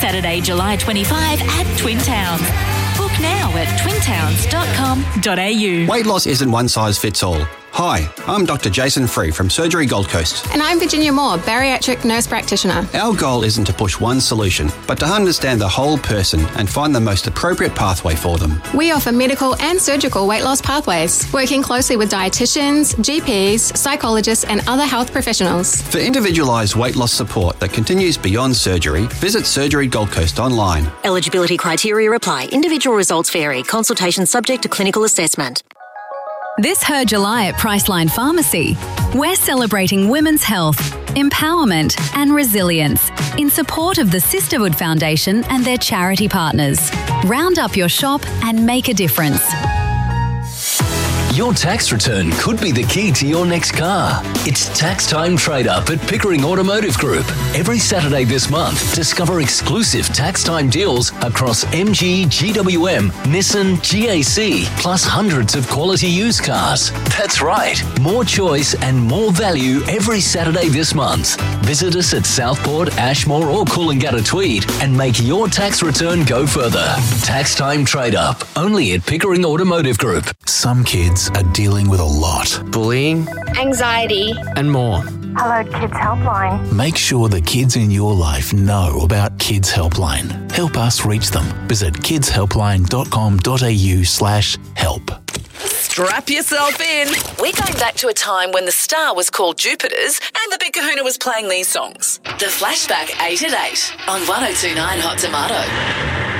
Saturday, July 25 at Twin Towns. Book now at twintowns.com.au. Weight loss isn't one size fits all. Hi, I'm Dr. Jason Free from Surgery Gold Coast. And I'm Virginia Moore, bariatric nurse practitioner. Our goal isn't to push one solution, but to understand the whole person and find the most appropriate pathway for them. We offer medical and surgical weight loss pathways, working closely with dietitians, GPs, psychologists and other health professionals. For individualised weight loss support that continues beyond surgery, visit Surgery Gold Coast online. Eligibility criteria apply. Individual results vary. Consultation subject to clinical assessment. This Her July at Priceline Pharmacy, we're celebrating women's health, empowerment and resilience in support of the Sisterhood Foundation and their charity partners. Round up your shop and make a difference. Your tax return could be the key to your next car. It's Tax Time Trade Up at Pickering Automotive Group. Every Saturday this month, discover exclusive Tax Time deals across MG, GWM, Nissan, GAC, plus hundreds of quality used cars. That's right, more choice and more value every Saturday this month. Visit us at Southport, Ashmore or Coolangatta Tweed and make your tax return go further. Tax Time Trade Up, only at Pickering Automotive Group. Some kids are dealing with a lot. Bullying, anxiety, and more. Hello Kids Helpline. Make sure the kids in your life know about Kids Helpline. Help us reach them. Visit kidshelpline.com.au/help. Strap yourself in. We're going back to a time when the star was called Jupiter's and the Big Kahuna was playing these songs. The Flashback 8 at 8 on 102.9 Hot Tomato.